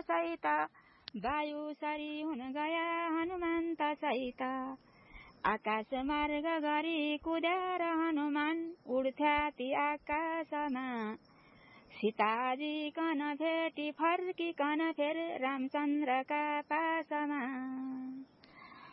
सहित वायु सरी हुन गया हनुमन्त सहित आकाश मार्ग गरी कुदेर हनुमान उड्थ्या ती आकाशमा सीताजी कन भेटी फर्किकन फेर रामचन्द्रका पासमा